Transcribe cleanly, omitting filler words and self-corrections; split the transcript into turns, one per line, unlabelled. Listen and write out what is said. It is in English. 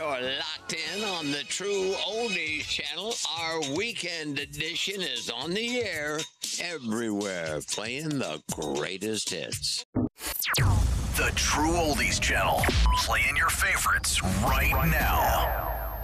You're locked in on the True Oldies channel. Our weekend edition is on the air everywhere, playing the greatest hits.
The True Oldies channel, playing your favorites right now.